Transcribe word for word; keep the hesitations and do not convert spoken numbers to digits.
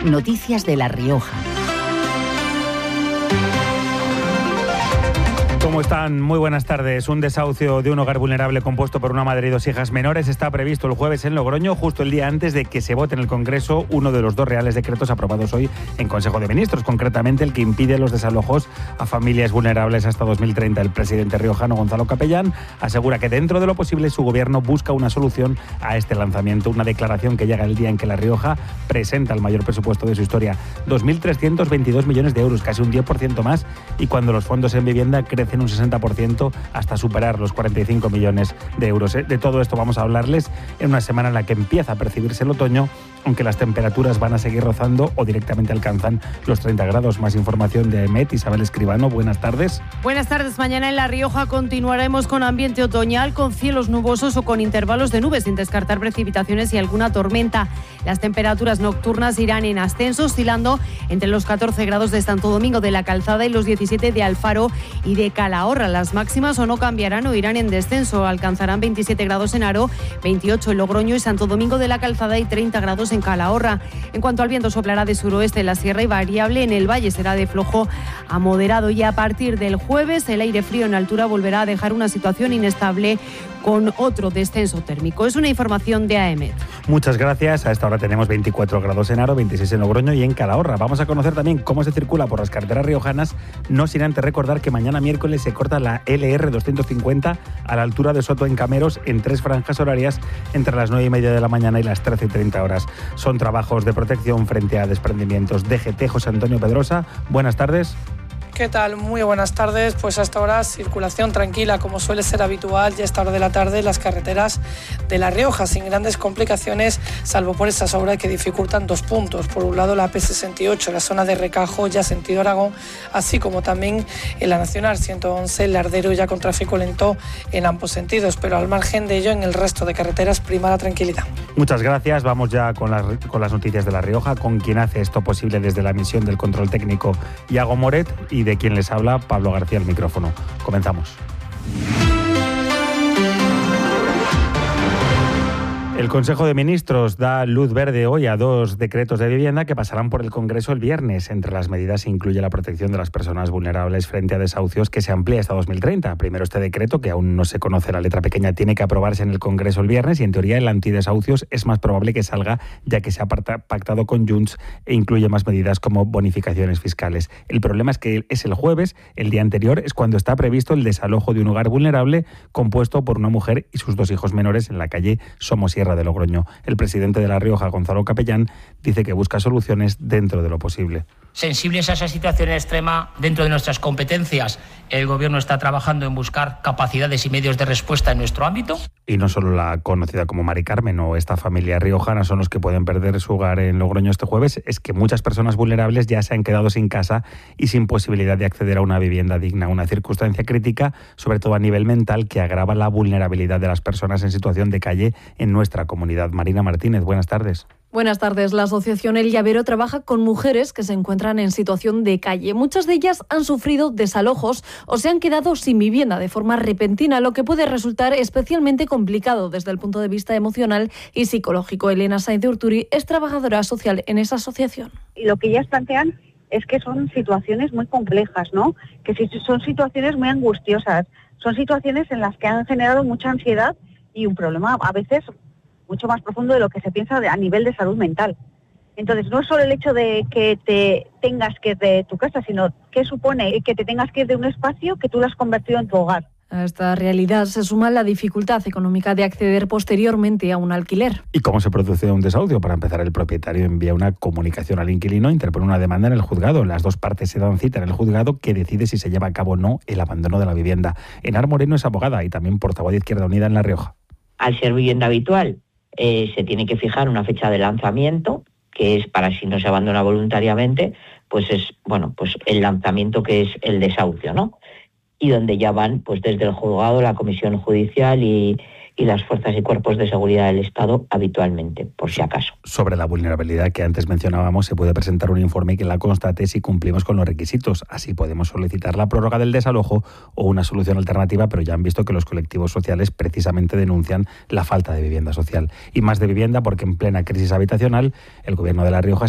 Noticias de La Rioja. ¿Cómo están? Muy buenas tardes. Un desahucio de un hogar vulnerable compuesto por una madre y dos hijas menores está previsto el jueves en Logroño, justo el día antes de que se vote en el Congreso uno de los dos reales decretos aprobados hoy en Consejo de Ministros, concretamente el que impide los desalojos a familias vulnerables hasta dos mil treinta. El presidente riojano Gonzalo Capellán asegura que dentro de lo posible su gobierno busca una solución a este lanzamiento, una declaración que llega el día en que La Rioja presenta el mayor presupuesto de su historia, dos mil trescientos veintidós millones de euros, casi un diez por ciento más, y cuando los fondos en vivienda crecen un sesenta por ciento hasta superar los cuarenta y cinco millones de euros. De todo esto vamos a hablarles en una semana en la que empieza a percibirse el otoño, aunque las temperaturas van a seguir rozando o directamente alcanzan los treinta grados. Más información de A E M E T, Isabel Escribano, buenas tardes. Buenas tardes. Mañana en La Rioja continuaremos con ambiente otoñal, con cielos nubosos o con intervalos de nubes, sin descartar precipitaciones y alguna tormenta. Las temperaturas nocturnas irán en ascenso, oscilando entre los catorce grados de Santo Domingo de la Calzada y los diecisiete de Alfaro y de Calahorra. Las máximas o no cambiarán o irán en descenso. Alcanzarán veintisiete grados en Haro, veintiocho en Logroño y Santo Domingo de la Calzada y treinta grados en Calahorra. En cuanto al viento, soplará de suroeste en la sierra y variable en el valle, será de flojo a moderado, y a partir del jueves el aire frío en altura volverá a dejar una situación inestable con otro descenso térmico. Es una información de A E M E T. Muchas gracias. A esta hora tenemos veinticuatro grados en Haro, veintiséis en Logroño y en Calahorra. Vamos a conocer también cómo se circula por las carreteras riojanas, no sin antes recordar que mañana miércoles se corta la L R doscientos cincuenta a la altura de Soto en Cameros en tres franjas horarias entre las nueve y media de la mañana y las trece y treinta horas. Son trabajos de protección frente a desprendimientos. D G T, José Antonio Pedrosa, buenas tardes. ¿Qué tal? Muy buenas tardes. Pues hasta ahora circulación tranquila, como suele ser habitual ya a esta hora de la tarde en las carreteras de La Rioja, sin grandes complicaciones, salvo por estas obras que dificultan dos puntos. Por un lado la P sesenta y ocho, la zona de Recajo, ya sentido Aragón, así como también en la Nacional ciento once, el Lardero, ya con tráfico lento en ambos sentidos, pero al margen de ello, en el resto de carreteras prima la tranquilidad. Muchas gracias. Vamos ya con las, con las noticias de La Rioja, con quien hace esto posible desde la misión del control técnico, Iago Moret, y de quien les habla, Pablo García, al micrófono. Comenzamos. El Consejo de Ministros da luz verde hoy a dos decretos de vivienda que pasarán por el Congreso el viernes. Entre las medidas se incluye la protección de las personas vulnerables frente a desahucios, que se amplía hasta dos mil treinta. Primero, este decreto, que aún no se conoce la letra pequeña, tiene que aprobarse en el Congreso el viernes y en teoría el antidesahucios es más probable que salga, ya que se ha pactado con Junts e incluye más medidas como bonificaciones fiscales. El problema es que es el jueves, el día anterior, es cuando está previsto el desalojo de un hogar vulnerable compuesto por una mujer y sus dos hijos menores en la calle Somosierra de Logroño. El presidente de La Rioja, Gonzalo Capellán, dice que busca soluciones dentro de lo posible. Sensibles a esa situación extrema, dentro de nuestras competencias, el Gobierno está trabajando en buscar capacidades y medios de respuesta en nuestro ámbito. Y no solo la conocida como Mari Carmen o esta familia riojana son los que pueden perder su hogar en Logroño este jueves, es que muchas personas vulnerables ya se han quedado sin casa y sin posibilidad de acceder a una vivienda digna, una circunstancia crítica, sobre todo a nivel mental, que agrava la vulnerabilidad de las personas en situación de calle en nuestra comunidad. Marina Martínez, buenas tardes. Buenas tardes. La asociación El Llavero trabaja con mujeres que se encuentran en situación de calle. Muchas de ellas han sufrido desalojos o se han quedado sin vivienda de forma repentina, lo que puede resultar especialmente complicado desde el punto de vista emocional y psicológico. Elena Sainz de Urturi es trabajadora social en esa asociación. Y lo que ellas plantean es que son situaciones muy complejas, ¿no? Que son situaciones muy angustiosas, son situaciones en las que han generado mucha ansiedad y un problema a veces mucho más profundo de lo que se piensa a nivel de salud mental. Entonces, no es solo el hecho de que te tengas que ir de tu casa, sino que supone que te tengas que ir de un espacio que tú lo has convertido en tu hogar. A esta realidad se suma la dificultad económica de acceder posteriormente a un alquiler. ¿Y cómo se produce un desahucio? Para empezar, el propietario envía una comunicación al inquilino, interpone una demanda en el juzgado. Las dos partes se dan cita en el juzgado, que decide si se lleva a cabo o no el abandono de la vivienda. Enar Moreno es abogada y también portavoz de Izquierda Unida en La Rioja. Al ser vivienda habitual, Eh, se tiene que fijar una fecha de lanzamiento, que es para si no se abandona voluntariamente, pues es bueno pues el lanzamiento que es el desahucio, ¿no? Y donde ya van pues desde el juzgado, la comisión judicial y, y las fuerzas y cuerpos de seguridad del Estado habitualmente, por si acaso. Sobre la vulnerabilidad que antes mencionábamos, se puede presentar un informe que la constate si cumplimos con los requisitos. Así podemos solicitar la prórroga del desalojo o una solución alternativa, pero ya han visto que los colectivos sociales precisamente denuncian la falta de vivienda social. Y más de vivienda porque en plena crisis habitacional, el Gobierno de La Rioja